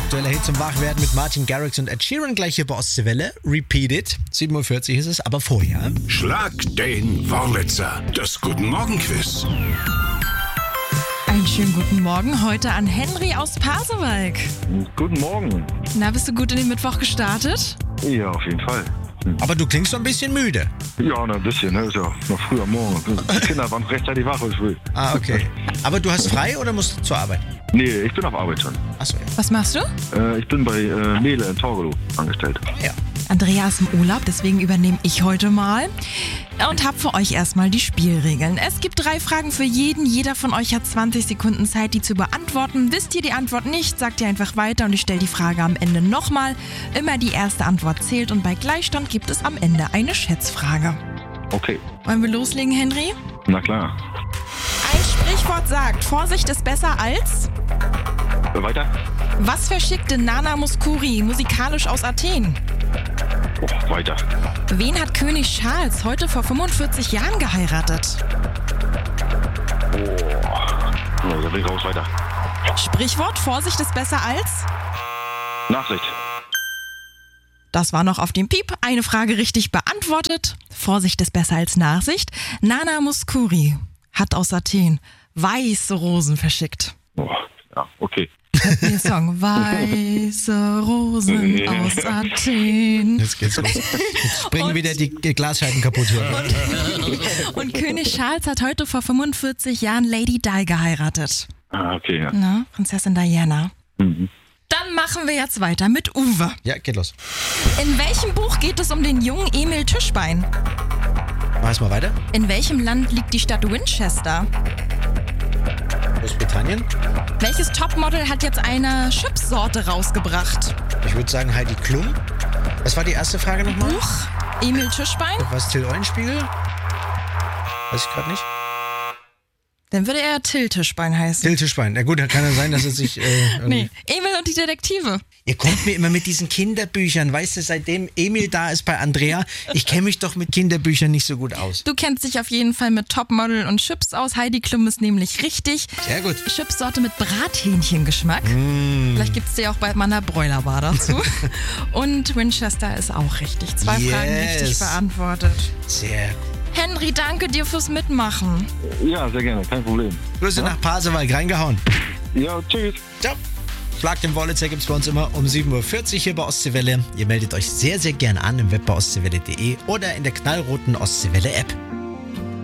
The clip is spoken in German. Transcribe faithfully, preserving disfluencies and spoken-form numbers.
Aktueller Hit zum Wachwerden mit Martin Garrix und Ed Sheeran gleich hier bei Ostseewelle. Repeat it. sieben Uhr vierzig ist es, aber vorher. Schlag den Wurlitzer. Das Guten Morgen Quiz. Einen schönen guten Morgen heute an Henry aus Pasewalk. Guten Morgen. Na, bist du gut in den Mittwoch gestartet? Ja, auf jeden Fall. Aber du klingst so ein bisschen müde. Ja, noch ein bisschen, ne? Ist ja noch früh am Morgen. Die Kinder waren rechtzeitig wach heute früh. Ah, okay. Aber du hast frei oder musst du zur Arbeit? Nee, ich bin auf Arbeit schon. Achso, ja. Was machst du? Äh, ich bin bei äh, Nele in Torgelow angestellt. ja. Andrea ist im Urlaub, deswegen übernehme ich heute mal und habe für euch erstmal die Spielregeln. Es gibt drei Fragen für jeden. Jeder von euch hat zwanzig Sekunden Zeit, die zu beantworten. Wisst ihr die Antwort nicht, sagt ihr einfach weiter und ich stelle die Frage am Ende nochmal. Immer die erste Antwort zählt und bei Gleichstand gibt es am Ende eine Schätzfrage. Okay, Wollen wir loslegen, Henry? na klar. Ein Sprichwort sagt, Vorsicht ist besser als... Äh, weiter? Was verschickte Nana Mouskouri musikalisch aus Athen? Oh, weiter. Wen hat König Charles heute vor fünfundvierzig Jahren geheiratet? Oh, no, da bin ich raus, weiter. Sprichwort, Vorsicht ist besser als... Nachsicht. Das war noch auf dem Piep. Eine Frage richtig beantwortet. Vorsicht ist besser als Nachsicht. Nana Mouskouri hat aus Athen weiße Rosen verschickt. Oh, ja, okay. Der Song Weiße Rosen aus Athen. Jetzt geht's los. Jetzt springen Und- wieder die Glasscheiben kaputt hier. Und König Charles hat heute vor fünfundvierzig Jahren Lady Di geheiratet. Ah, okay, ja. Na, Prinzessin Diana. Mhm. Dann machen wir jetzt weiter mit Uwe. Ja, geht los. In welchem Buch geht es um den jungen Emil Tischbein? Mach es mal weiter. In welchem Land liegt die Stadt Winchester? Großbritannien. Welches Topmodel hat jetzt eine Chipsorte rausgebracht? Ich würde sagen Heidi Klum. Was war die erste Frage nochmal? Buch, Emil Tischbein? Was, Till Eulenspiegel? Weiß ich gerade nicht. Dann würde er Till Tischbein heißen. Till Tischbein. Na gut, dann kann ja sein, dass es sich... Äh, irgendwie- Nee, Emil und die Detektive. Ihr kommt mir immer mit diesen Kinderbüchern. Weißt du, seitdem Emil da ist bei Andrea, ich kenne mich doch mit Kinderbüchern nicht so gut aus. Du kennst dich auf jeden Fall mit Topmodel und Chips aus. Heidi Klum ist nämlich richtig. Sehr gut. Chipsorte mit Brathähnchengeschmack. Vielleicht gibt es die auch bei meiner Bräulerbar dazu. Und Winchester ist auch richtig. Zwei Yes. Fragen richtig beantwortet. Sehr gut. Henry, danke dir fürs Mitmachen. Ja, sehr gerne, kein Problem. Grüße nach Pasewalk, reingehauen. Ja, tschüss. Ciao. Schlag den Wurlitzer gibt's bei uns immer um sieben Uhr vierzig hier bei Ostseewelle. Ihr meldet euch sehr, sehr gern an im Web bei ostseewelle punkt de oder in der knallroten Ostseewelle App.